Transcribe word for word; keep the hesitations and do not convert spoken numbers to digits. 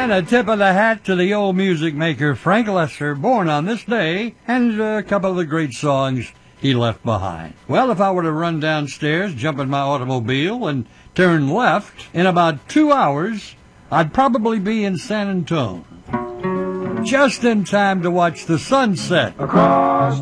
And a tip of the hat to the old music maker Frank Lesser, born on this day, and a couple of the great songs he left behind. Well, if I were to run downstairs, jump in my automobile, and turn left, in about two hours, I'd probably be in San Antone. Just in time to watch the sunset Across